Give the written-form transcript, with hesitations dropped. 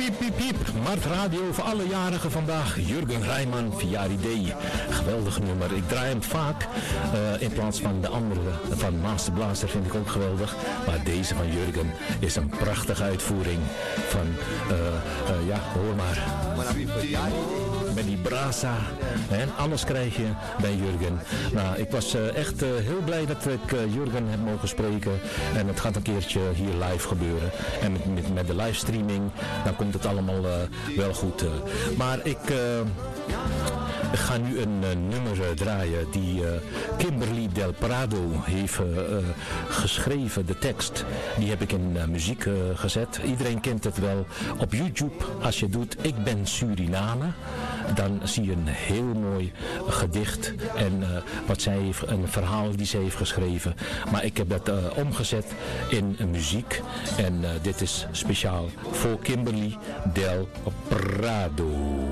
piep, piep, piep. Mart Radio voor alle jarigen vandaag. Jurgen Rijman, Viaridee. Geweldig nummer. Ik draai hem vaak. In plaats van de andere van Master Blaster vind ik ook geweldig. Maar deze van Jurgen is een prachtige uitvoering van, ja, hoor maar. Met die brasa. En alles krijg je bij Jurgen. Nou, ik was echt heel blij dat ik Jurgen heb mogen spreken. En het gaat een keertje hier live gebeuren. En met de livestreaming, dan komt het allemaal wel goed. Maar ik ga nu een nummer draaien die Kimberly Del Prado heeft geschreven. De tekst, die heb ik in muziek gezet. Iedereen kent het wel op YouTube. Als je doet Ik ben Suriname, dan zie je een heel mooi gedicht. En wat zij heeft, een verhaal die ze heeft geschreven. Maar ik heb dat omgezet in muziek. En dit is speciaal voor Kimberly Del Prado.